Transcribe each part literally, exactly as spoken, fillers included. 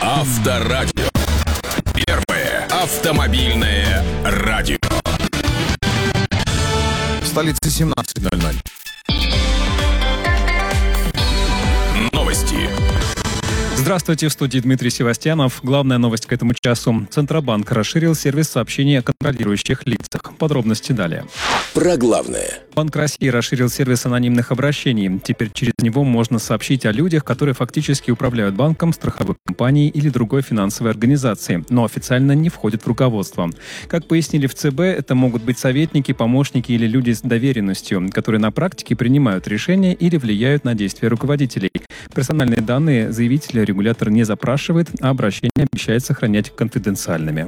Авторадио. Первое автомобильное радио. В столице семнадцать ноль ноль. Новости. Здравствуйте, в студии Дмитрий Севастьянов. Главная новость к этому часу. Центробанк расширил сервис сообщений о контролирующих лицах. Подробности далее. Про главное. Банк России расширил сервис анонимных обращений. Теперь через него можно сообщить о людях, которые фактически управляют банком, страховой компанией или другой финансовой организацией, но официально не входят в руководство. Как пояснили в ЦБ, это могут быть советники, помощники или люди с доверенностью, которые на практике принимают решения или влияют на действия руководителей. Персональные данные заявителя регулятор не запрашивает, а обращения обещает сохранять конфиденциальными.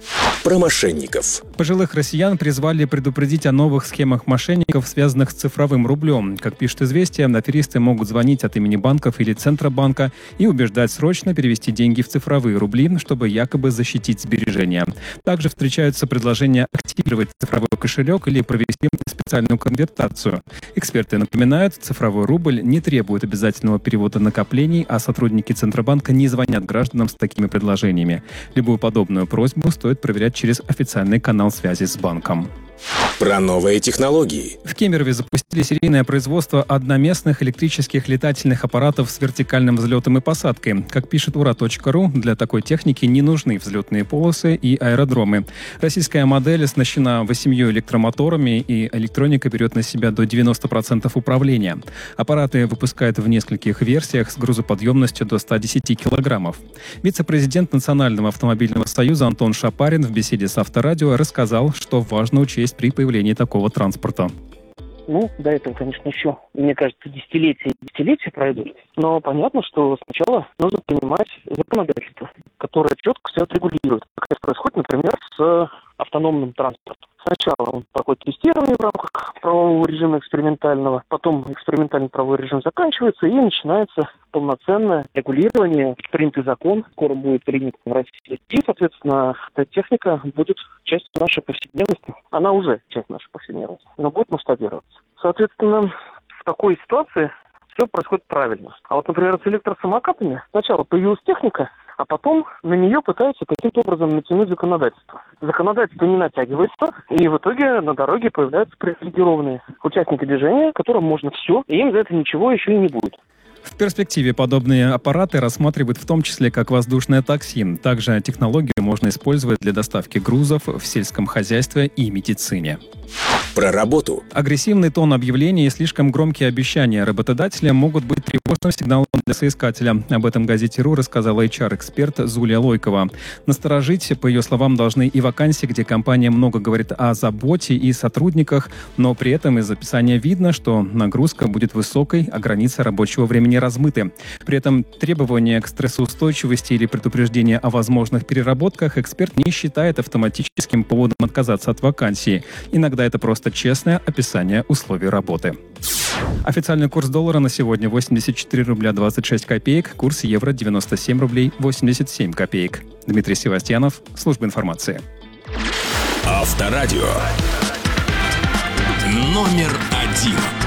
Про мошенников. Пожилых россиян призвали предупредить о новых схемах мошенников, связанных с цифровым рублем. Как пишет «Известия», аферисты могут звонить от имени банков или Центробанка и убеждать срочно перевести деньги в цифровые рубли, чтобы якобы защитить сбережения. Также встречаются предложения активировать цифровой кошелек или провести специальную конвертацию. Эксперты напоминают, цифровой рубль не требует обязательного перевода накоплений, а сотрудники Центробанка не звонят гражданам с такими предложениями. Любую подобную просьбу стоит проверять через официальный канал связи с банком. Про новые технологии. В Кемерове запустили серийное производство одноместных электрических летательных аппаратов с вертикальным взлетом и посадкой. Как пишет ура точка ру, для такой техники не нужны взлетные полосы и аэродромы. Российская модель оснащена восемью электромоторами, и электроника берет на себя до девяноста процентов управления. Аппараты выпускают в нескольких версиях с грузоподъемностью до ста десяти килограммов. Вице-президент Национального автомобильного союза Антон Шапарин в беседе с Авторадио рассказал, что важно учесть при появлении такого транспорта. Ну, до этого, конечно, еще, мне кажется, десятилетия и десятилетия пройдут. Но понятно, что сначала нужно принимать законодательство, которое четко все отрегулирует. Как это происходит, например, с автономным транспортом. Сначала он проходит тестирование в рамках правового режима экспериментального, потом экспериментальный правовой режим заканчивается и начинается полноценное регулирование. Принятый закон скоро будет принят в России. И, соответственно, эта техника будет частью нашей повседневности. Она уже часть нашей повседневности, но будет масштабироваться. Соответственно, в такой ситуации все происходит правильно. А вот, например, с электросамокатами сначала появилась техника, а потом на нее пытаются каким-то образом натянуть законодательство. Законодательство не натягивается, и в итоге на дороге появляются привилегированные участники движения, которым можно все, и им за это ничего еще и не будет. В перспективе подобные аппараты рассматривают в том числе как воздушное такси. Также технологию можно использовать для доставки грузов в сельском хозяйстве и медицине. Про работу. Агрессивный тон объявлений и слишком громкие обещания работодателя могут быть тревожным сигналом для соискателя. Об этом газете РУ рассказала эйч ар-эксперт Зулия Лойкова. Насторожить, по ее словам, должны и вакансии, где компания много говорит о заботе и сотрудниках, но при этом из описания видно, что нагрузка будет высокой, а границы рабочего времени размыты. При этом требования к стрессоустойчивости или предупреждение о возможных переработках эксперт не считает автоматическим поводом отказаться от вакансии. Иногда это просто честное описание условий работы. Официальный курс доллара на сегодня восемьдесят четыре рубля двадцать шесть копеек, курс евро девяносто семь рублей восемьдесят семь копеек. Дмитрий Севастьянов, служба информации. Авторадио. Номер один.